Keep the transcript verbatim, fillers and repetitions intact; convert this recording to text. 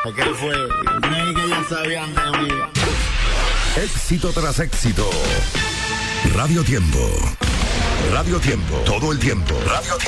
¿Qué fue? No, que ya sabían de mí. Éxito tras éxito. Radio Tiempo. Radio Tiempo. Todo el tiempo. Radio Tiempo.